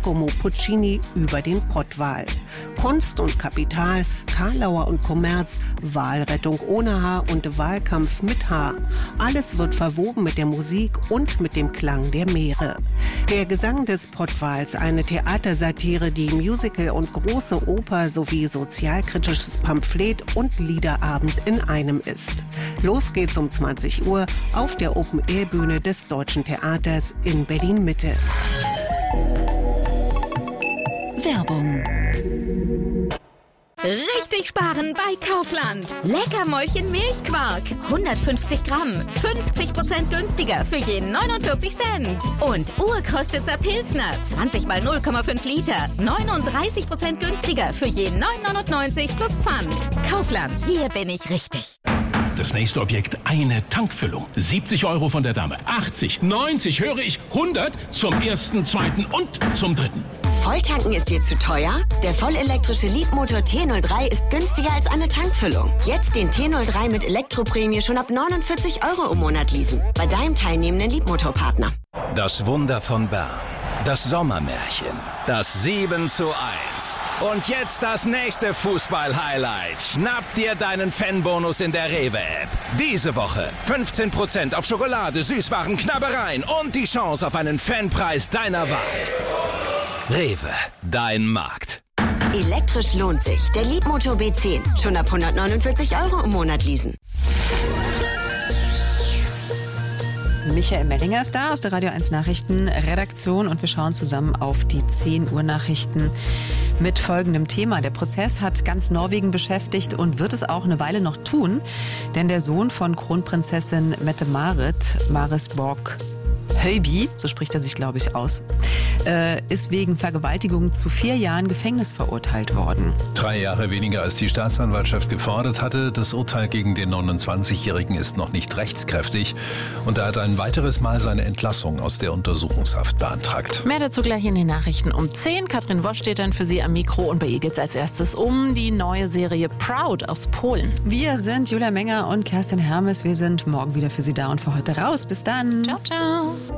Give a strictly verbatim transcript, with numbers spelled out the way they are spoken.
Giacomo Puccini über den Pottwal. Kunst und Kapital, Karlauer und Kommerz, Wahlrettung ohne Haar und Wahlkampf mit Haar. Alles wird verwoben mit der Musik und mit dem Klang der Meere. Der Gesang des Pottwals, eine Theatersatire, die Musical und große Oper sowie sozialkritisches Pamphlet und Liederabend in einem ist. Los geht's um zwanzig Uhr auf der Open-Air-Bühne des Deutschen Theaters in Berlin-Mitte. Werbung. Richtig sparen bei Kaufland. Leckermäulchen Milchquark. hundertfünfzig Gramm. fünfzig Prozent günstiger für je neunundvierzig Cent. Und Urkostitzer Pilsner. zwanzig mal null Komma fünf Liter. neununddreißig Prozent günstiger für je neun neunundneunzig plus Pfand. Kaufland. Hier bin ich richtig. Das nächste Objekt, eine Tankfüllung. siebzig Euro von der Dame. achtzig, neunzig, höre ich, hundert zum ersten, zweiten und zum dritten. Volltanken ist dir zu teuer? Der vollelektrische Leapmotor T null drei ist günstiger als eine Tankfüllung. Jetzt den T null drei mit Elektroprämie schon ab neunundvierzig Euro im Monat leasen. Bei deinem teilnehmenden Leapmotor-Partner. Das Wunder von Bern. Das Sommermärchen. Das sieben zu eins. Und jetzt das nächste Fußball-Highlight. Schnapp dir deinen Fanbonus in der Rewe-App. Diese Woche fünfzehn Prozent auf Schokolade, Süßwaren, Knabbereien und die Chance auf einen Fanpreis deiner Wahl. Rewe, dein Markt. Elektrisch lohnt sich. Der Leapmotor B zehn. Schon ab hundertneunundvierzig Euro im Monat leasen. Michael Mellinger ist da aus der Radio eins Nachrichtenredaktion und wir schauen zusammen auf die zehn Uhr Nachrichten mit folgendem Thema. Der Prozess hat ganz Norwegen beschäftigt und wird es auch eine Weile noch tun, denn der Sohn von Kronprinzessin Mette-Marit, Maris Borg Høiby, so spricht er sich, glaube ich, aus, äh, ist wegen Vergewaltigung zu vier Jahren Gefängnis verurteilt worden. Drei Jahre weniger als die Staatsanwaltschaft gefordert hatte. Das Urteil gegen den neunundzwanzigjährigen ist noch nicht rechtskräftig und er hat ein weiteres Mal seine Entlassung aus der Untersuchungshaft beantragt. Mehr dazu gleich in den Nachrichten um zehn. Katrin Wosch steht dann für Sie am Mikro und bei ihr geht es als erstes um die neue Serie Proud aus Polen. Wir sind Julia Menger und Kerstin Hermes. Wir sind morgen wieder für Sie da und für heute raus. Bis dann. Ciao, ciao.